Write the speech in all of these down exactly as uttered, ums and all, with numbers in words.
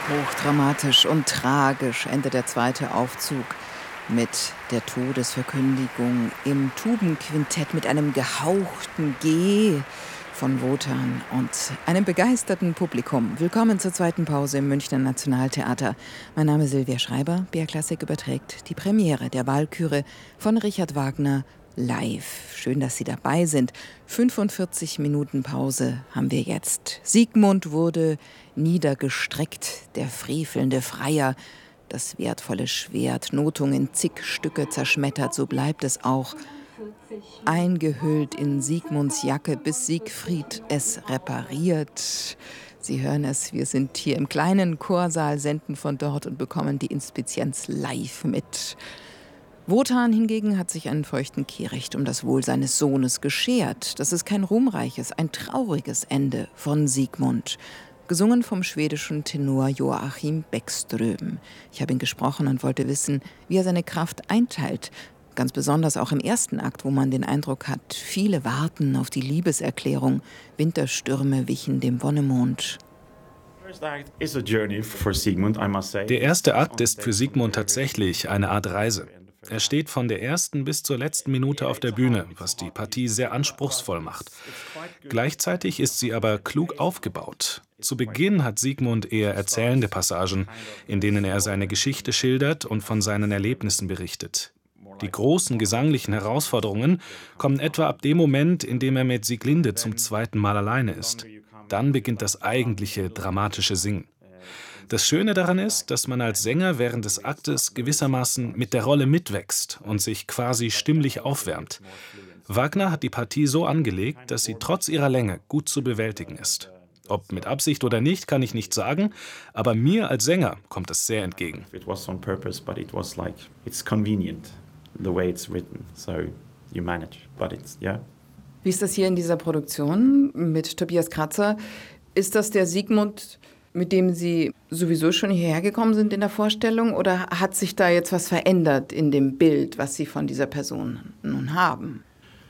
Hochdramatisch und tragisch endet der zweite Aufzug mit der Todesverkündigung im Tubenquintett mit einem gehauchten G von Wotan und einem begeisterten Publikum. Willkommen zur zweiten Pause im Münchner Nationaltheater. Mein Name ist Silvia Schreiber. B R Klassik überträgt die Premiere der Walküre von Richard Wagner live. Schön, dass Sie dabei sind. fünfundvierzig Minuten Pause haben wir jetzt. Siegmund wurde niedergestreckt, der frevelnde Freier. Das wertvolle Schwert, Notung in zig Stücke zerschmettert, so bleibt es auch. Eingehüllt in Siegmunds Jacke, bis Siegfried es repariert. Sie hören es, wir sind hier im kleinen Chorsaal, senden von dort und bekommen die Inspizienz live mit. Wotan hingegen hat sich einen feuchten Kehricht um das Wohl seines Sohnes geschert. Das ist kein ruhmreiches, ein trauriges Ende von Siegmund. Gesungen vom schwedischen Tenor Joachim Bäckström. Ich habe ihn gesprochen und wollte wissen, wie er seine Kraft einteilt. Ganz besonders auch im ersten Akt, wo man den Eindruck hat, viele warten auf die Liebeserklärung. Winterstürme wichen dem Wonnemond. Der erste Akt ist für Siegmund tatsächlich eine Art Reise. Er steht von der ersten bis zur letzten Minute auf der Bühne, was die Partie sehr anspruchsvoll macht. Gleichzeitig ist sie aber klug aufgebaut. Zu Beginn hat Siegmund eher erzählende Passagen, in denen er seine Geschichte schildert und von seinen Erlebnissen berichtet. Die großen gesanglichen Herausforderungen kommen etwa ab dem Moment, in dem er mit Sieglinde zum zweiten Mal alleine ist. Dann beginnt das eigentliche dramatische Singen. Das Schöne daran ist, dass man als Sänger während des Aktes gewissermaßen mit der Rolle mitwächst und sich quasi stimmlich aufwärmt. Wagner hat die Partie so angelegt, dass sie trotz ihrer Länge gut zu bewältigen ist. Ob mit Absicht oder nicht, kann ich nicht sagen, aber mir als Sänger kommt es sehr entgegen. Wie ist das hier in dieser Produktion mit Tobias Kratzer? Ist das der Siegmund, mit dem Sie sowieso schon hierher gekommen sind in der Vorstellung? Oder hat sich da jetzt was verändert in dem Bild, was Sie von dieser Person nun haben?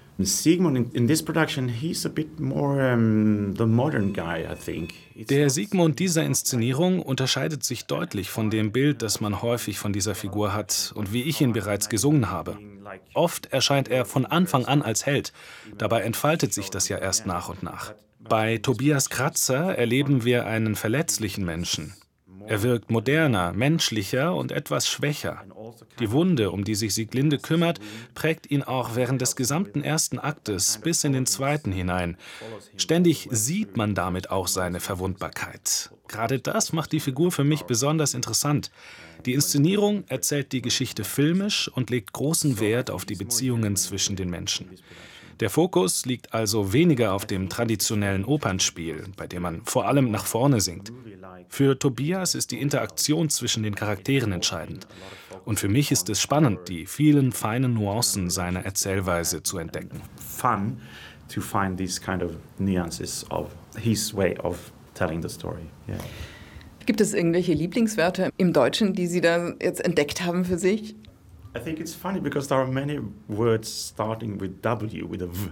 Sigmund in this production, he's a bit more um, the modern guy, I think. Der Siegmund dieser Inszenierung unterscheidet sich deutlich von dem Bild, das man häufig von dieser Figur hat und wie ich ihn bereits gesungen habe. Oft erscheint er von Anfang an als Held. Dabei entfaltet sich das ja erst nach und nach. Bei Tobias Kratzer erleben wir einen verletzlichen Menschen. Er wirkt moderner, menschlicher und etwas schwächer. Die Wunde, um die sich Sieglinde kümmert, prägt ihn auch während des gesamten ersten Aktes bis in den zweiten hinein. Ständig sieht man damit auch seine Verwundbarkeit. Gerade das macht die Figur für mich besonders interessant. Die Inszenierung erzählt die Geschichte filmisch und legt großen Wert auf die Beziehungen zwischen den Menschen. Der Fokus liegt also weniger auf dem traditionellen Opernspiel, bei dem man vor allem nach vorne singt. Für Tobias ist die Interaktion zwischen den Charakteren entscheidend. Und für mich ist es spannend, die vielen feinen Nuancen seiner Erzählweise zu entdecken. Fun to find these kind of nuances of his way of telling the story. Yeah. Gibt es irgendwelche Lieblingswörter im Deutschen, die Sie da jetzt entdeckt haben für sich? I think it's funny because there are many words starting with W, with a V.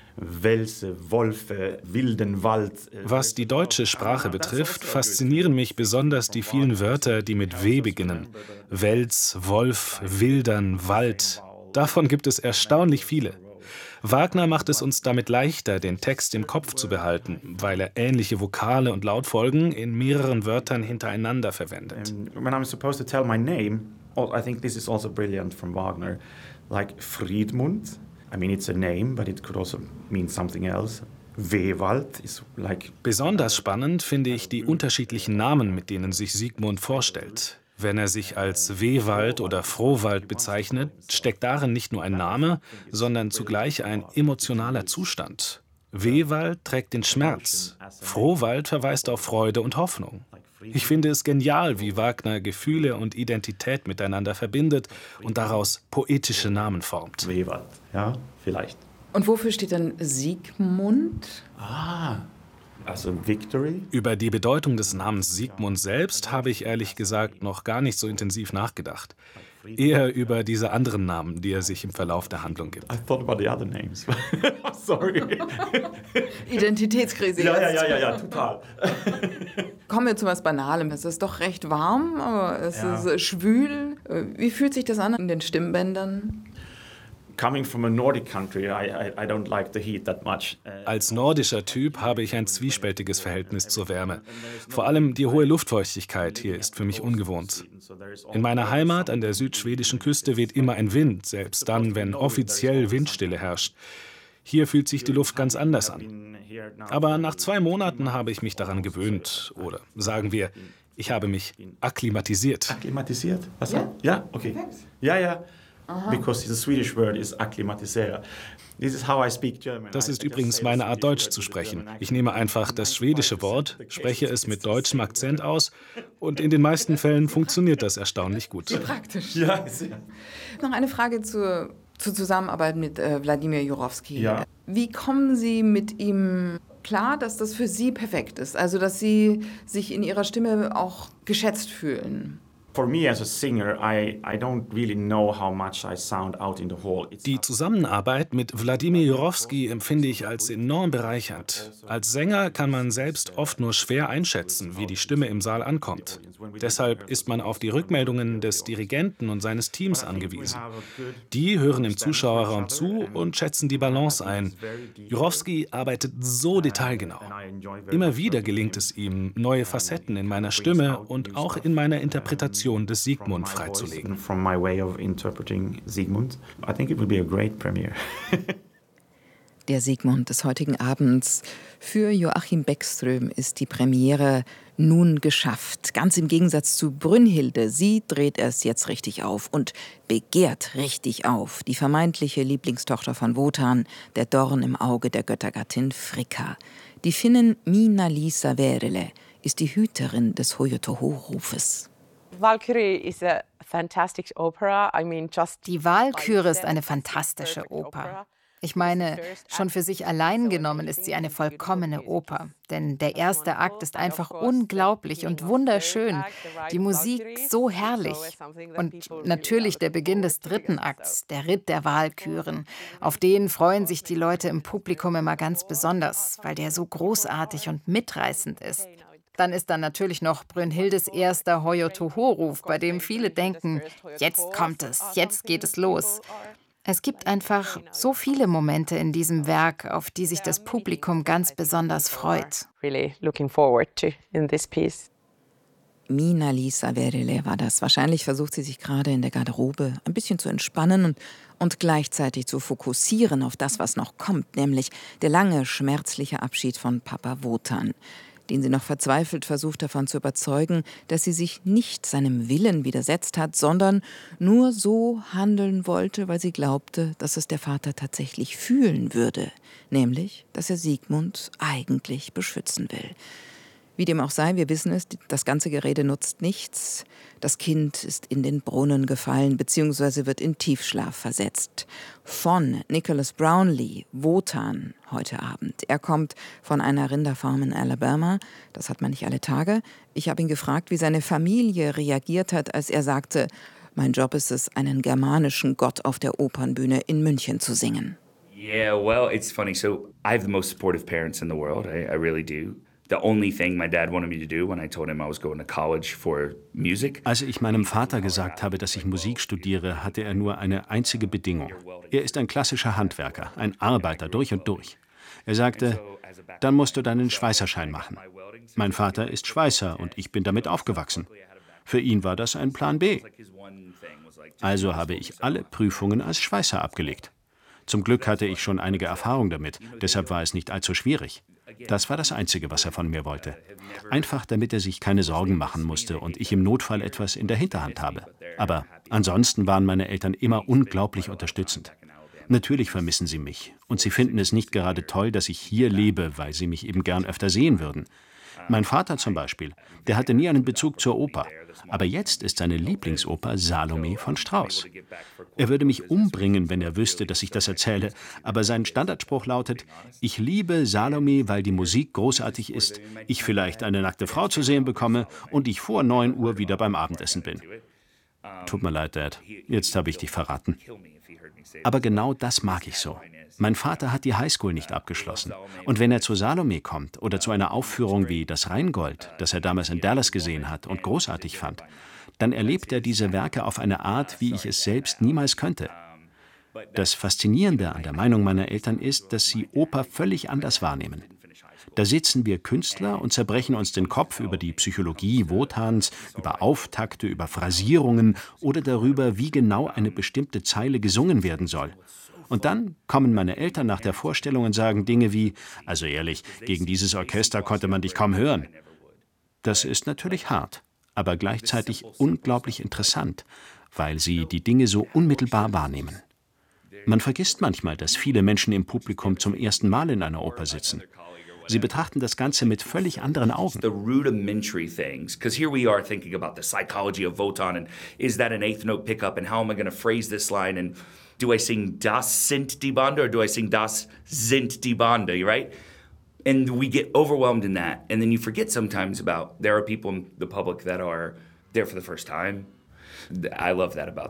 Welse, Wolfe, wilden Wald. Was die deutsche Sprache betrifft, faszinieren mich besonders die vielen Wörter, die mit W beginnen. Wels, Wolf, Wildern, Wald. Davon gibt es erstaunlich viele. Wagner macht es uns damit leichter, den Text im Kopf zu behalten, weil er ähnliche Vokale und Lautfolgen in mehreren Wörtern hintereinander verwendet. When I'm supposed to tell my name, I think this is also brilliant from Wagner, like Friedmund. I mean, it's a name, but it could also mean something else. Wewald is like... Besonders spannend finde ich die unterschiedlichen Namen, mit denen sich Siegmund vorstellt. Wenn er sich als Wehwald oder Frohwald bezeichnet, steckt darin nicht nur ein Name, sondern zugleich ein emotionaler Zustand. Wehwald trägt den Schmerz, Frohwald verweist auf Freude und Hoffnung. Ich finde es genial, wie Wagner Gefühle und Identität miteinander verbindet und daraus poetische Namen formt. Wehwald, ja, vielleicht. Und wofür steht dann Siegmund? Ah, also Victory. Über die Bedeutung des Namens Siegmund selbst habe ich ehrlich gesagt noch gar nicht so intensiv nachgedacht. Eher über diese anderen Namen, die er sich im Verlauf der Handlung gibt. I thought about the other names. Sorry. Identitätskrise. Ja, ja, ja, ja, ja, total. Kommen wir zu was Banalem. Es ist doch recht warm, aber es ja. ist schwül. Wie fühlt sich das an in den Stimmbändern? Coming from a Nordic country, I, I, I don't like the heat that much. Als nordischer Typ habe ich ein zwiespältiges Verhältnis zur Wärme. Vor allem die hohe Luftfeuchtigkeit hier ist für mich ungewohnt. In meiner Heimat an der südschwedischen Küste weht immer ein Wind, selbst dann, wenn offiziell Windstille herrscht. Hier fühlt sich die Luft ganz anders an. Aber nach zwei Monaten habe ich mich daran gewöhnt. Oder sagen wir, ich habe mich akklimatisiert. Akklimatisiert? Was? Ja, ja, okay. Ja, ja. Aha. Because the Swedish word is akklimatisera. This is how I speak German. Das ist übrigens meine Art, Deutsch zu sprechen. Ich nehme einfach das schwedische Wort, spreche es mit deutschem Akzent aus und in den meisten Fällen funktioniert das erstaunlich gut. Wie praktisch. Ja. Noch eine Frage zur, zur Zusammenarbeit mit äh, Wladimir Jurowski. Ja. Wie kommen Sie mit ihm klar, dass das für Sie perfekt ist? Also, dass Sie sich in Ihrer Stimme auch geschätzt fühlen? Die Zusammenarbeit mit Wladimir Jurowski empfinde ich als enorm bereichernd. Als Sänger kann man selbst oft nur schwer einschätzen, wie die Stimme im Saal ankommt. Deshalb ist man auf die Rückmeldungen des Dirigenten und seines Teams angewiesen. Die hören im Zuschauerraum zu und schätzen die Balance ein. Jurowski arbeitet so detailgenau. Immer wieder gelingt es ihm, neue Facetten in meiner Stimme und auch in meiner Interpretation des Sigmund freizulegen. Der Sigmund des heutigen Abends. Für Joachim Bäckström ist die Premiere nun geschafft. Ganz im Gegensatz zu Brünnhilde. Sie dreht es jetzt richtig auf und begehrt richtig auf. Die vermeintliche Lieblingstochter von Wotan, der Dorn im Auge der Göttergattin Fricka. Die Finnin Miina-Liisa Väärälä ist die Hüterin des Hoyo-Toho-Rufes. Die Walküre ist eine fantastische Oper. Ich meine, schon für sich allein genommen ist sie eine vollkommene Oper. Denn der erste Akt ist einfach unglaublich und wunderschön. Die Musik so herrlich. Und natürlich der Beginn des dritten Akts, der Ritt der Walküren. Auf den freuen sich die Leute im Publikum immer ganz besonders, weil der so großartig und mitreißend ist. Dann ist dann natürlich noch Brünnhildes erster Hoyo-Toho-Ruf, bei dem viele denken, jetzt kommt es, jetzt geht es los. Es gibt einfach so viele Momente in diesem Werk, auf die sich das Publikum ganz besonders freut. Miina-Liisa Väärälä war das. Wahrscheinlich versucht sie sich gerade in der Garderobe ein bisschen zu entspannen und, und gleichzeitig zu fokussieren auf das, was noch kommt, nämlich der lange, schmerzliche Abschied von Papa Wotan, den sie noch verzweifelt versucht davon zu überzeugen, dass sie sich nicht seinem Willen widersetzt hat, sondern nur so handeln wollte, weil sie glaubte, dass es der Vater tatsächlich fühlen würde, nämlich, dass er Sigmund eigentlich beschützen will. Wie dem auch sei, wir wissen es, das ganze Gerede nutzt nichts. Das Kind ist in den Brunnen gefallen bzw. wird in Tiefschlaf versetzt. Von Nicholas Brownlee, Wotan, heute Abend. Er kommt von einer Rinderfarm in Alabama. Das hat man nicht alle Tage. Ich habe ihn gefragt, wie seine Familie reagiert hat, als er sagte, mein Job ist es, einen germanischen Gott auf der Opernbühne in München zu singen. Yeah, well, it's funny. So I have the most supportive parents in the world. I, I really do. The only thing my dad wanted me to do when I told him I was going to college for music. Als ich meinem Vater gesagt habe, dass ich Musik studiere, hatte er nur eine einzige Bedingung. Er ist ein klassischer Handwerker, ein Arbeiter durch und durch. Er sagte, dann musst du deinen Schweißerschein machen. Mein Vater ist Schweißer und ich bin damit aufgewachsen. Für ihn war das ein Plan B. Also habe ich alle Prüfungen als Schweißer abgelegt. Zum Glück hatte ich schon einige Erfahrung damit, deshalb war es nicht allzu schwierig. Das war das Einzige, was er von mir wollte. Einfach, damit er sich keine Sorgen machen musste und ich im Notfall etwas in der Hinterhand habe. Aber ansonsten waren meine Eltern immer unglaublich unterstützend. Natürlich vermissen sie mich und sie finden es nicht gerade toll, dass ich hier lebe, weil sie mich eben gern öfter sehen würden. Mein Vater zum Beispiel, der hatte nie einen Bezug zur Oper. Aber jetzt ist seine Lieblingsoper Salome von Strauss. Er würde mich umbringen, wenn er wüsste, dass ich das erzähle. Aber sein Standardspruch lautet, ich liebe Salome, weil die Musik großartig ist, ich vielleicht eine nackte Frau zu sehen bekomme und ich vor neun Uhr wieder beim Abendessen bin. Tut mir leid, Dad. Jetzt habe ich dich verraten. Aber genau das mag ich so. Mein Vater hat die Highschool nicht abgeschlossen. Und wenn er zu Salome kommt oder zu einer Aufführung wie Das Rheingold, das er damals in Dallas gesehen hat und großartig fand, dann erlebt er diese Werke auf eine Art, wie ich es selbst niemals könnte. Das Faszinierende an der Meinung meiner Eltern ist, dass sie Oper völlig anders wahrnehmen. Da sitzen wir Künstler und zerbrechen uns den Kopf über die Psychologie Wotans, über Auftakte, über Phrasierungen oder darüber, wie genau eine bestimmte Zeile gesungen werden soll. Und dann kommen meine Eltern nach der Vorstellung und sagen Dinge wie, also ehrlich, gegen dieses Orchester konnte man dich kaum hören. Das ist natürlich hart, aber gleichzeitig unglaublich interessant, weil sie die Dinge so unmittelbar wahrnehmen. Man vergisst manchmal, dass viele Menschen im Publikum zum ersten Mal in einer Oper sitzen. Sie betrachten das Ganze mit völlig anderen Augen. The rudimentary things, because here we are thinking about the psychology of Wotan and is that an eighth note pickup and how am I going to phrase this line and do I sing das sind die Bande or do I sing das sind die Bande, right? And we get overwhelmed in that, and then you forget sometimes about there are people in the public that are there for the first time. I love that about